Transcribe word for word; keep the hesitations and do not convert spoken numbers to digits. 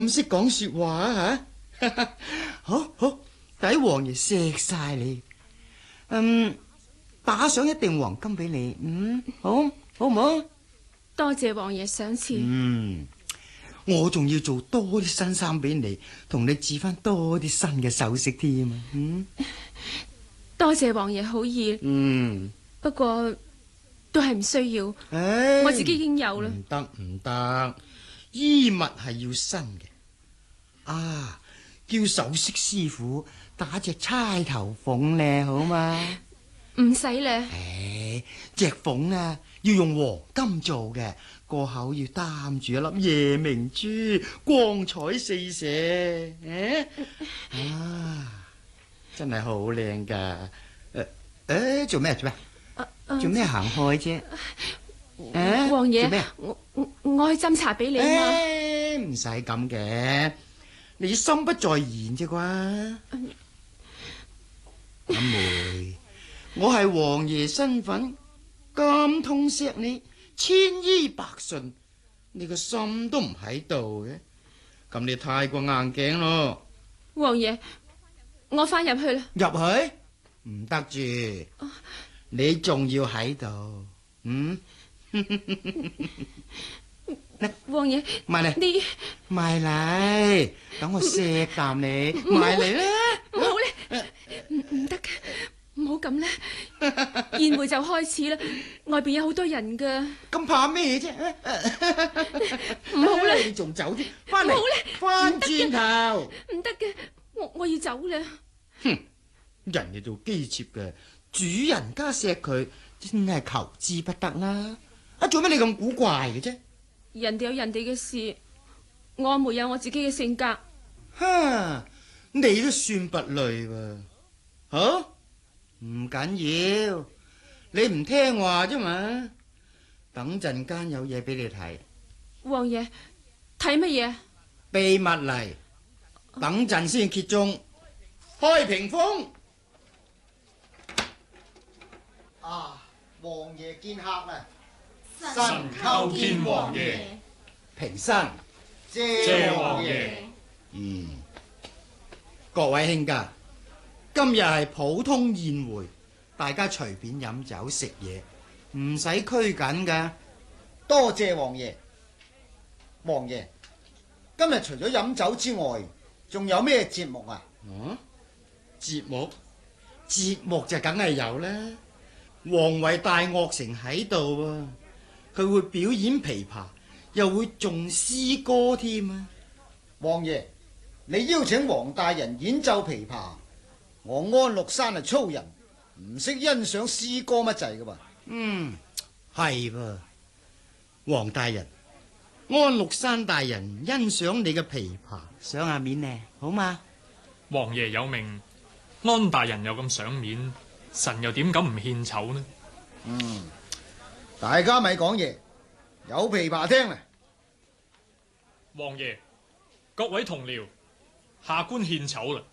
唔識講說話啊吓。好好，抵王爺錫晒你。嗯，打賞一錠黃金俾你。嗯，好，好唔好？ 多謝王爺賞賜。 嗯，我仲要做多啲新衫俾你，同你置翻多啲新嘅首飾添啊。嗯， 多謝王爺好意。 嗯， 不過都係唔需要。 唉， 我自己已經有啦。 唔得唔得，衣物係要新嘅。啊，叫首飾師傅打隻釵頭鳳咧，好嘛？ 唔使咧。 唉，隻鳳啊要用黃金做嘅，個口要擔住一粒夜明珠，光彩四射。誒，啊，真係好靚噶。誒誒，做咩做咩？做咩行開啫？誒， 王爺， 做咩？ 我我我去斟茶俾你啊嘛。 誒，唔使咁嘅，你心不在焉啫啩？阿妹，我係王爺身份咁痛錫你，千依百順，你個心都唔喺度嘅，咁你太過硬頸咯。 王爺，我翻入去啦。 入去唔得住，你仲要喺度。嗯， 王爺， 埋嚟， 你埋嚟，等我錫啖你，埋嚟啦。 唔好咧，唔唔得嘅，唔好咁咧。宴會就開始啦，外邊有好多人噶。 咁怕咩啫？ 唔好咧， 你仲走添？翻嚟， 唔好咧， 翻轉頭。 唔得嘅，我我要走啦。 哼，人哋做姬妾嘅，主人家錫佢，真係求之不得啦。啊，做乜你咁古怪嘅啫？ 人哋有人哋嘅事，我沒有我自己嘅性格。 哈，你都算不累喎。好，唔緊要，你唔聽話啫嘛。等陣間有嘢俾你睇。 王爺，睇乜嘢？ 秘密嚟，等陣先揭盅。開屏風。啊，王爺見客啦！ 臣叩見王爺。 平身。 謝王爺。 嗯，各位卿家，今日係普通宴會，大家隨便飲酒食嘢，唔使拘謹噶。 多謝王爺。王爺，今日除咗飲酒之外，仲有咩節目啊？ 哦，節目節目就梗係有啦。王位大樂成喺度啊，佢會表演琵琶，又會誦詩歌添啊。 王爺，你邀請王大人演奏琵琶，我安祿山係粗人，唔識欣賞詩歌乜滯噶噃。 嗯，係噃，王大人，安祿山大人欣賞你嘅琵琶，賞下面呢，好嗎？ 王爺有命，安大人又咁賞面，臣又點敢唔獻醜呢？ 嗯，大家咪講嘢，有琵琶聽啦。 王爺，各位同僚，下官獻醜啦。